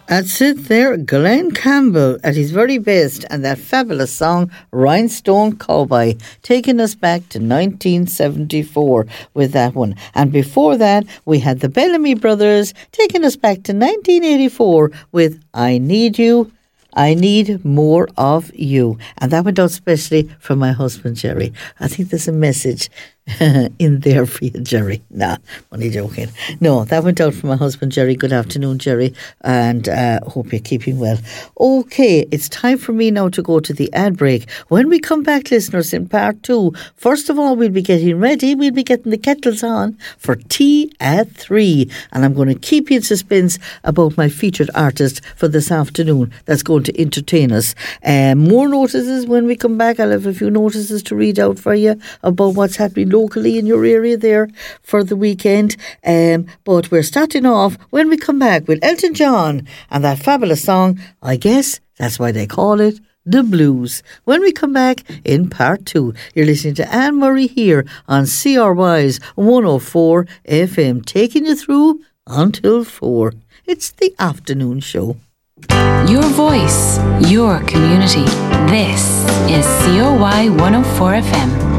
That's it there, Glenn Campbell at his very best, and that fabulous song, Rhinestone Cowboy, taking us back to 1974 with that one. And before that, we had the Bellamy Brothers taking us back to 1984 with I Need You, I Need More of You. And that went out especially for my husband, Jerry. I think there's a message in there for you, Jerry. Nah, only joking. No, that went out for my husband, Jerry. Good afternoon, Jerry, and hope you're keeping well. Okay, it's time for me now to go to the ad break. When we come back, listeners, in part 2, first of all, we'll be getting ready. We'll be getting the kettles on for tea at 3, and I'm going to keep you in suspense about my featured artist for this afternoon that's going to entertain us. More notices when we come back. I'll have a few notices to read out for you about what's happening locally in your area there for the weekend. But we're starting off when we come back with Elton John and that fabulous song, I guess that's why they call it The Blues. When we come back in part 2, you're listening to Anne Murray here on CRY's 104 FM, taking you through until 4. It's the afternoon show. Your voice, your community. This is COY 104 FM.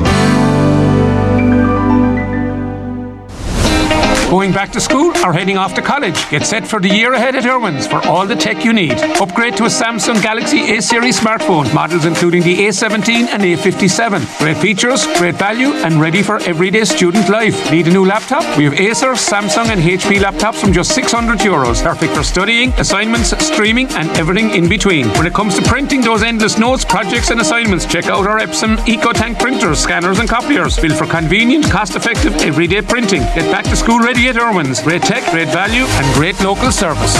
Going back to school or heading off to college? Get set for the year ahead at Irwin's for all the tech you need. Upgrade to a Samsung Galaxy A-series smartphone, models including the A17 and A57. Great features, great value, and ready for everyday student life. Need a new laptop? We have Acer, Samsung and HP laptops from just €600. Perfect for studying, assignments, streaming, and everything in between. When it comes to printing those endless notes, projects and assignments, check out our Epson EcoTank printers, scanners and copiers. Built for convenient, cost-effective, everyday printing. Get back to school ready at Irwin's. Great tech, great value, and great local service.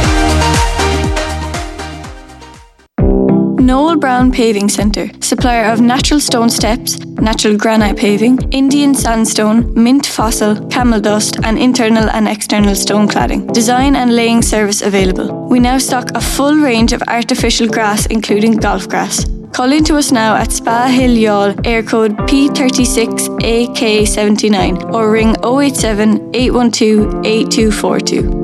Noel Brown Paving Centre, supplier of natural stone steps, natural granite paving, Indian sandstone, mint fossil, camel dust, and internal and external stone cladding. Design and laying service available. We now stock a full range of artificial grass, including golf grass. Call in to us now at Spa Hill Youghal, air code P36AK79, or ring 087 812 8242.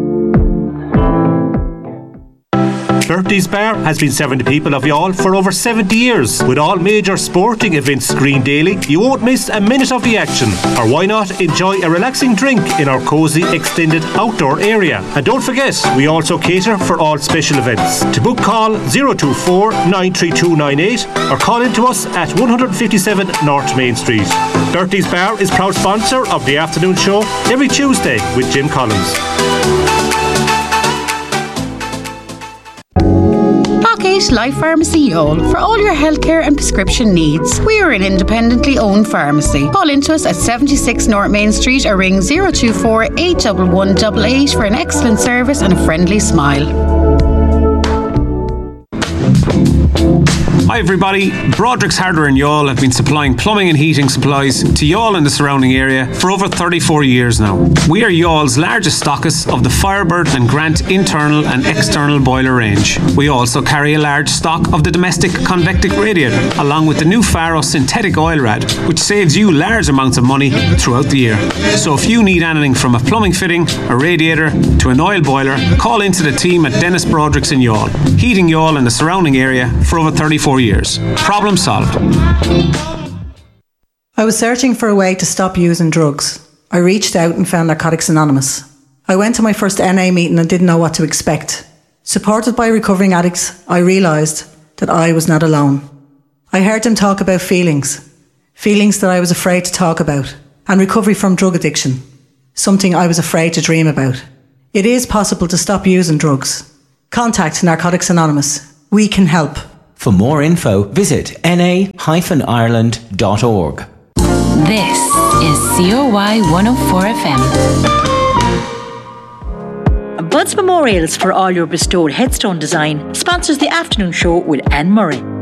Bertie's Bar has been serving the people of Youghal for over 70 years. With all major sporting events screened daily, you won't miss a minute of the action. Or why not enjoy a relaxing drink in our cosy extended outdoor area. And don't forget, we also cater for all special events. To book, call 024 93298 or call in to us at 157 North Main Street. Bertie's Bar is proud sponsor of the afternoon show every Tuesday with Jim Collins. Life Pharmacy Youghal for all your healthcare and prescription needs. We are an independently owned pharmacy. Call into us at 76 North Main Street or ring 024 811 for an excellent service and a friendly smile. Hi everybody, Broderick's Hardware in Youghal have been supplying plumbing and heating supplies to Youghal and the surrounding area for over 34 years now. We are Youghall's largest stockist of the Firebird and Grant internal and external boiler range. We also carry a large stock of the domestic convectic radiator, along with the new Faro synthetic oil rad, which saves you large amounts of money throughout the year. So if you need anything from a plumbing fitting, a radiator to an oil boiler, call into the team at Dennis Broderick's in Youghal, heating Youghal and the surrounding area for over 34 years. Problem solved. I was searching for a way to stop using drugs. I reached out and found Narcotics Anonymous. I went to my first NA meeting and didn't know what to expect. Supported by recovering addicts, I realised that I was not alone. I heard them talk about feelings that I was afraid to talk about, and recovery from drug addiction, something I was afraid to dream about. It is possible to stop using drugs. Contact Narcotics Anonymous. We can help. For more info, visit na-ireland.org. This is COY 104 FM. Bud's Memorials for all your bestowed headstone design sponsors the afternoon show with Anne Murray.